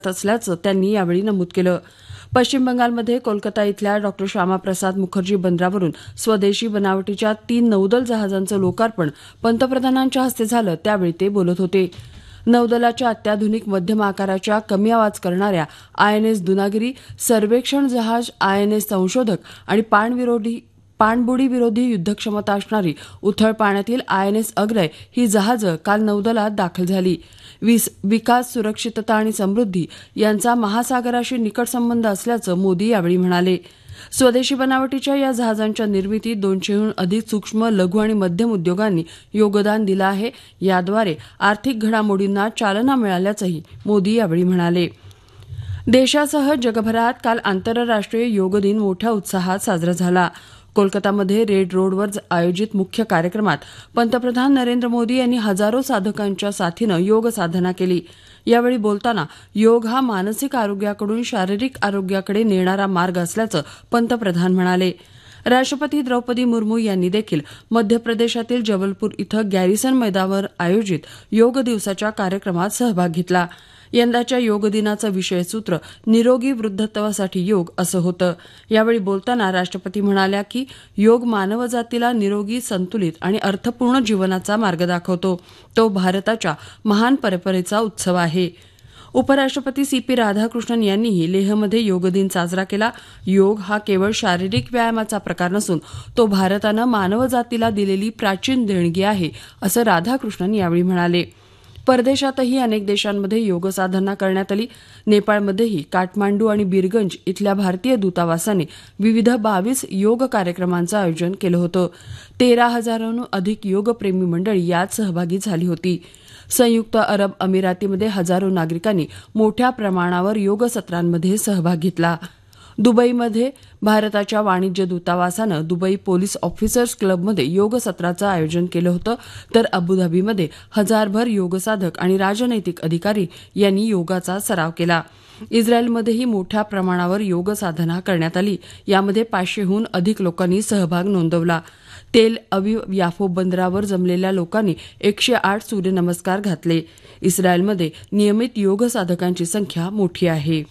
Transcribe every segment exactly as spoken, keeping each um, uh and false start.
असल्याचं त्यांनी यावेळी नमूद केलं. पश्चिम बंगालमध्ये कोलकाता इथल्या डॉक्टर श्यामाप्रसाद मुखर्जी बंदरावरून स्वदेशी बनावटीच्या तीन नौदल जहाजांचं लोकार्पण पंतप्रधानांच्या हस्ते झालं, त्यावेळी ते बोलत होते. नौदलाच्या अत्याधुनिक मध्यम आकाराच्या कमी आवाज करणाऱ्या आयएनएस दुनागिरी, सर्वेक्षण जहाज आयएनएस संशोधक आणि पाणविरोधी पाणबुडी विरोधी युद्धक्षमता असणारी उथळ पाण्यातील आयएनएस अग्रय ही जहाजं काल नौदलात दाखल झाली. विकास, सुरक्षितता आणि समृद्धी यांचा महासागराशी निकट संबंध असल्याचं मोदी यावेळी म्हणाले. स्वदेशी बनावटीच्या या जहाजांच्या निर्मितीत दोनशेहून अधिक सूक्ष्म, लघु आणि मध्यम उद्योगांनी योगदान दिलं आहे. याद्वारे आर्थिक घडामोडींना चालना मिळाल्याचंही मोदी यावेळी म्हणाले. देशासह जगभरात काल आंतरराष्ट्रीय योग दिन मोठ्या उत्साहात साजरा झाला. कोलकातामध्ये रेड रोडवर आयोजित मुख्य कार्यक्रमात पंतप्रधान नरेंद्र मोदी यांनी हजारो साधकांच्या साथीनं योग साधना केली. यावेळी बोलताना योग हा मानसिक आरोग्याकडून शारीरिक आरोग्याकडे नेणारा मार्ग असल्याचं पंतप्रधान म्हणाले. राष्ट्रपती द्रौपदी मुर्मू यांनी देखील मध्य प्रदेशातील जबलपूर इथं गॅरिसन मैदानावर आयोजित योग दिवसाच्या कार्यक्रमात सहभाग घेतला. यंदाच्या योग दिनाचं विषयसूत्र निरोगी वृद्धत्वासाठी योग असं होतं. यावेळी बोलताना राष्ट्रपती म्हणाल्या की योग मानवजातीला निरोगी, संतुलित आणि अर्थपूर्ण जीवनाचा मार्ग दाखवतो. तो भारताच्या महान परंपरेचा उत्सव आहे. उपराष्ट्रपती सी पी राधाकृष्णन यांनीही लेहमध्ये योग दिन साजरा केला. योग हा केवळ शारीरिक व्यायामाचा प्रकार नसून तो भारतानं मानवजातीला दिलेली प्राचीन देणगी आहे, असं राधाकृष्णन यावेळी म्हणाले. परदेशातही अनेक देशांमध्ये योग साधना करण्यात आली. नेपाळमध्येही काठमांडू आणि बीरगंज इथल्या भारतीय दूतावासाने विविध बावीस योग कार्यक्रमांचं आयोजन केलं होतं. तेरा हजारांहून अधिक योगप्रेमी मंडळी यात सहभागी झाली होती. संयुक्त अरब अमिरातीमध्ये हजारो नागरिकांनी मोठ्या प्रमाणावर योग सत्रांमध्ये सहभाग घेतला. दुबईमध्ये भारताच्या वाणिज्य दूतावासानं दुबई पोलीस ऑफिसर्स क्लबमध्ये योग सत्राचं आयोजन केलं होतं. तर अबुधाबीमध्ये हजारभर योगसाधक आणि राजनैतिक अधिकारी यांनी योगाचा सराव केला. इस्रायलमध्येही मोठ्या प्रमाणावर योग साधना करण्यात आली. यामध्ये पाचशेहून अधिक लोकांनी सहभाग नोंदवला. तेल अविव याफो बंदरावर जमलेल्या लोकांनी एकशे आठ सूर्यनमस्कार घातले. इस्रायलमध्ये नियमित योग साधकांची संख्या मोठी आहे.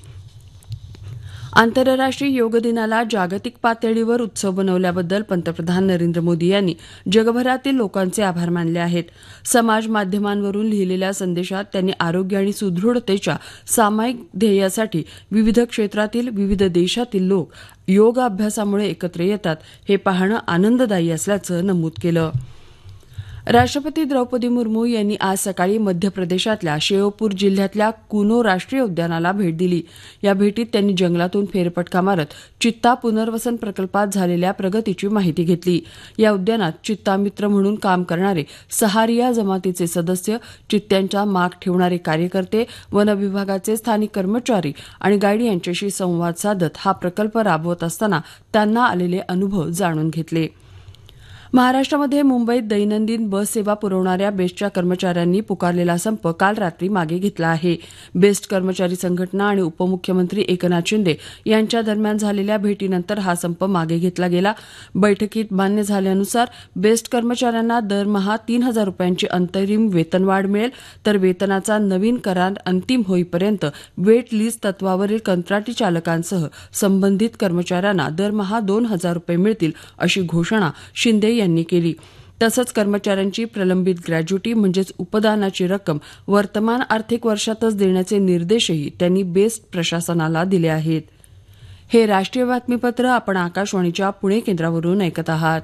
आंतरराष्ट्रीय योग दिनाला जागतिक पातळीवर उत्सव बनवल्याबद्दल पंतप्रधान नरेंद्र मोदी यांनी जगभरातील लोकांचे आभार मानले आहेत. समाज माध्यमांवरून लिहिलेल्या संदेशात त्यांनी आरोग्य आणि सुदृढतेच्या सामायिक ध्येयासाठी विविध क्षेत्रातील, विविध देशातील लोक योग अभ्यासामुळे एकत्र येतात, हे पाहणं आनंददायी असल्याचं नमूद केलं. राष्ट्रपती द्रौपदी मुर्मू यांनी आज सकाळी मध्य प्रदेशातल्या शेओपूर जिल्ह्यातल्या कुनो राष्ट्रीय उद्यानाला भेट दिली. या भेटीत त्यांनी जंगलातून फेरफटका मारत चित्ता पुनर्वसन प्रकल्पात झालेल्या प्रगतीची माहिती घेतली. या उद्यानात चित्ता मित्र म्हणून काम करणारे सहारिया जमातीचे सदस्य, चित्त्यांचा माग ठेवणारे कार्यकर्ते, वनविभागाचे स्थानिक कर्मचारी आणि गाईड यांच्याशी संवाद साधत हा प्रकल्प राबवत असताना त्यांना आलेले अनुभव जाणून घेतले. महाराष्ट्रामध्ये मुंबईत दैनंदिन बस सेवा पुरवणाऱ्या बेस्टच्या कर्मचाऱ्यांनी पुकारलेला संप काल रात्री मागे घेतला आहे. बेस्ट कर्मचारी संघटना आणि उपमुख्यमंत्री एकनाथ शिंदे यांच्या दरम्यान झालेल्या भेटीनंतर हा संप मागे घेतला गेला. बैठकीत मान्य झाल्यानुसार बेस्ट कर्मचाऱ्यांना दरमहा तीन हजार रुपयांची अंतरिम वेतनवाढ मिळेल, तर वेतनाचा नवीन करार अंतिम होईपर्यंत वेट लिस्ट तत्वावरील कंत्राटी चालकांसह संबंधित कर्मचाऱ्यांना दरमहा दोन हजार रुपये मिळतील, अशी घोषणा शिंदे यांनी केली. तसंच कर्मचाऱ्यांची प्रलंबित ग्रॅज्युटी म्हणजेच उपदानाची रक्कम वर्तमान आर्थिक वर्षातच देण्याचे निर्देशही त्यांनी बेस्ट प्रशासनाला दिले आहेत. हे राष्ट्रीय बातमीपत्र आपण आकाशवाणीच्या पुणे केंद्रावरून ऐकत आहात.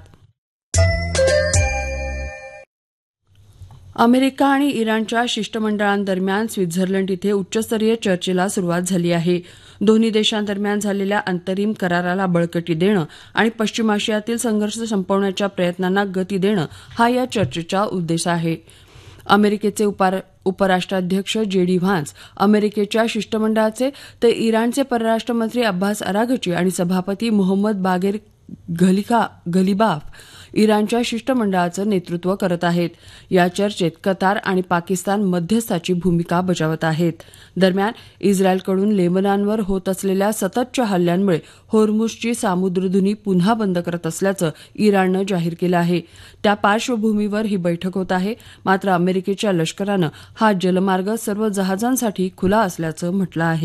अमेरिका आणि इराणच्या शिष्टमंडळांदरम्यान स्वित्झर्लंड इथे उच्चस्तरीय चर्चेला सुरुवात झाली आहे. दोन्ही देशांदरम्यान झालेल्या अंतरिम कराराला बळकटी देणं आणि पश्चिम आशियातील संघर्ष संपवण्याच्या प्रयत्नांना गती देणं हा या चर्चेचा उद्देश आहे. अमेरिकेचे उपराष्ट्राध्यक्ष जे डी व्हान्स, अमेरिकेच्या शिष्टमंडळाचे तर इराणचे परराष्ट्र मंत्री अब्बास अराघची आणि सभापती मोहम्मद बागेर घलिबाफ इराणच्या शिष्टमंडळाचं नेतृत्व करत आहेत. या चर्चेत कतार आणि पाकिस्तान मध्यस्थाची भूमिका बजावत आहेत. दरम्यान इस्रायलकडून लेबनॉनवर होत असलेल्या सततच्या हल्ल्यांमुळे होर्मुझची सामुद्रधुनी पुन्हा बंद करत असल्याचं इराणनं जाहीर केलं आहे. त्या पार्श्वभूमीवर ही बैठक होत आहे. मात्र अमेरिकेच्या लष्करानं हा जलमार्ग सर्व जहाजांसाठी खुला असल्याचं म्हटलं आहे.